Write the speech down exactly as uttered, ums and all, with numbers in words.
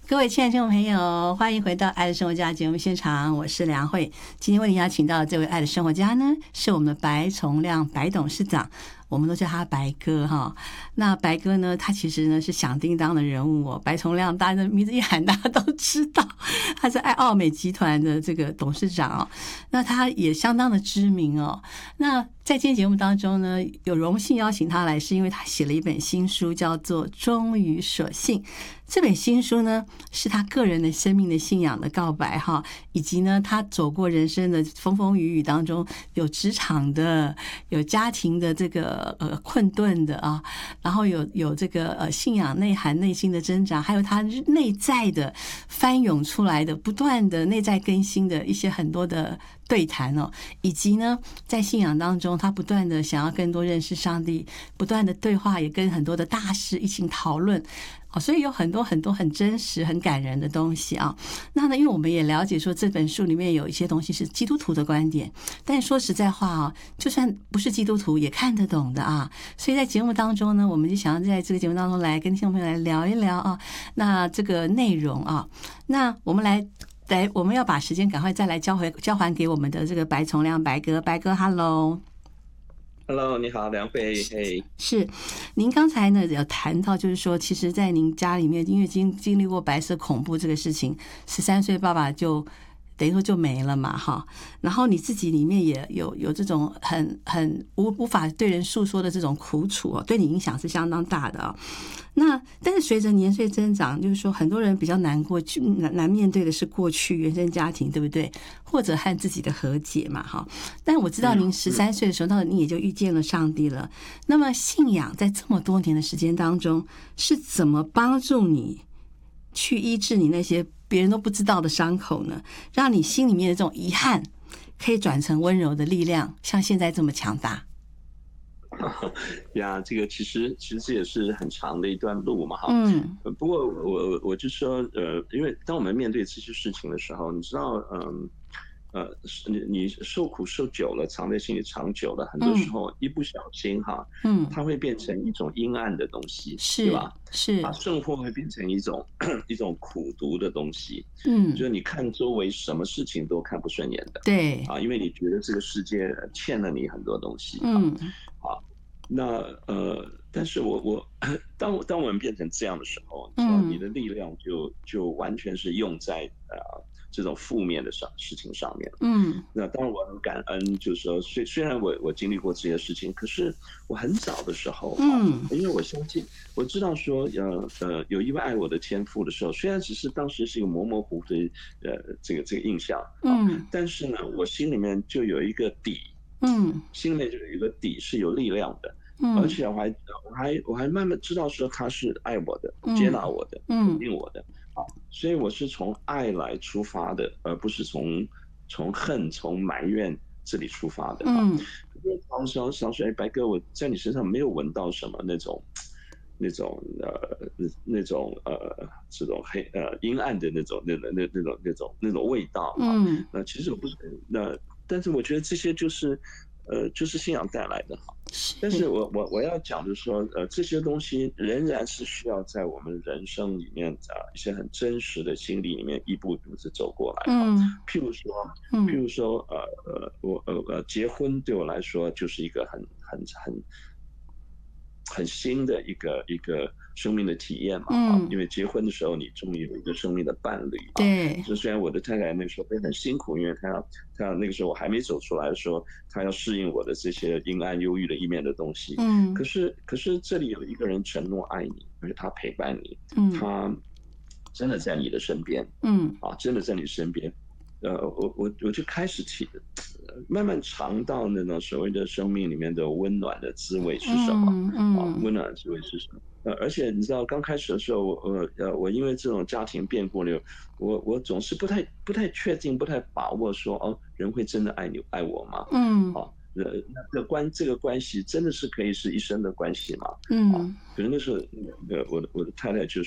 各位亲爱的听众朋友，欢迎回到《爱的生活家》节目现场，我是梁慧。今天为您邀请到的这位爱的生活家呢，是我们的白崇亮白董事长，我们都叫他白哥哈。那白哥呢，他其实呢是响叮当的人物哦。白崇亮，大家的名字一喊，大家都知道，他是爱奥美集团的这个董事长哦。那他也相当的知名哦。那在今天节目当中呢，有荣幸邀请他来，是因为他写了一本新书，叫做《忠于所信》。这本新书呢，是他个人的生命的信仰的告白哈，以及呢，他走过人生的风风雨雨当中，有职场的，有家庭的这个呃困顿的啊，然后有有这个呃信仰内涵内心的挣扎，还有他内在的翻涌出来的不断的内在更新的一些很多的对谈哦，以及呢，在信仰当中，他不断的想要更多认识上帝，不断的对话，也跟很多的大师一起讨论。哦，所以有很多很多很真实、很感人的东西啊。那呢，因为我们也了解说这本书里面有一些东西是基督徒的观点，但说实在话啊，就算不是基督徒也看得懂的啊。所以在节目当中呢，我们就想要在这个节目当中来跟听众朋友来聊一聊啊，那这个内容啊，那我们来。来，我们要把时间赶快再来交回交还给我们的这个白崇亮白哥，白哥 ，Hello。Hello， 你好，梁慧。嘿， 是，您刚才呢有谈到，就是说，其实，在您家里面，因为经经历过白色恐怖这个事情，十三岁爸爸就等于说就没了嘛，哈。然后你自己里面也有有这种很很无无法对人诉说的这种苦楚哦，对你影响是相当大的啊、哦。那但是随着年岁增长，就是说很多人比较难过难难面对的是过去原生家庭，对不对？或者和自己的和解嘛，哈。但我知道您十三岁的时候，那你也就遇见了上帝了。那么信仰在这么多年的时间当中，是怎么帮助你去医治你那些别人都不知道的伤口呢？让你心里面的这种遗憾可以转成温柔的力量，像现在这么强大。 呀，这个其实其实这也是很长的一段路嘛，哈。 嗯。 不过我我就说，呃，因为当我们面对这些事情的时候，你知道，嗯，呃，你你受苦受久了，藏在心里藏久了，很多时候一不小心哈， 嗯， 它会变成一种阴暗的东西， 是， 对吧？ 是， 它甚或会变成一种一种苦毒的东西， 嗯， 就是你看周围什么事情都看不顺眼的， 对， 啊，因为你觉得这个世界欠了你很多东西， 嗯， 啊，那呃，但是我我当当我们变成这样的时候，你知道，你的力量就就完全是用在呃这种负面的上事情上面。 嗯， 那当然我很感恩，就是说，虽虽然我我经历过这些事情，可是我很早的时候， 嗯， 因为我相信，我知道说，呃呃，有一位爱我的天父的时候，虽然只是当时是一个模模糊糊的呃这个这个印象， 嗯， 但是呢，我心里面就有一个底。 嗯， 心里面就有一个底是有力量的， 嗯， 而且我还我还我还慢慢知道说他是爱我的，接纳我的，肯定我的，啊，所以我是从爱来出发的，而不是从从恨、从埋怨这里出发的啊。常常想说，哎，白哥，我在你身上没有闻到什么那种。那种呃那种呃这种黑呃阴暗的那种那那那那种那种那种味道啊，嗯，那其实我不是那，但是我觉得这些就是呃就是信仰带来的哈。但是我我我要讲的说，呃，这些东西仍然是需要在我们人生里面啊一些很真实的经历里面一步一步的走过来。嗯，譬如说，譬如说，呃呃，我呃呃，结婚对我来说就是一个很很很。很新的一个一个生命的体验嘛，嗯，因为结婚的时候你终于有一个生命的伴侣，对，就虽然我的太太那时候会很辛苦，因为她要她要那个时候我还没走出来的时候，她要适应我的这些阴暗忧郁的一面的东西，嗯，可是可是这里有一个人承诺爱你，而且他陪伴你，嗯，他真的在你的身边，嗯，啊，真的在你身边，呃，我我我就开始体。慢慢尝到那种所谓的生命里面的温暖的滋味是什么？嗯嗯、啊，温暖的滋味是什么？呃，而且你知道，刚开始的时候，我呃，我因为这种家庭变故呢，我我总是不太不太确定，不太把握说，哦，人会真的爱你爱我吗？嗯，啊，呃，那这关这个关系真的是可以是一生的关系吗？嗯，啊，可能那时候，呃，我的我的太太就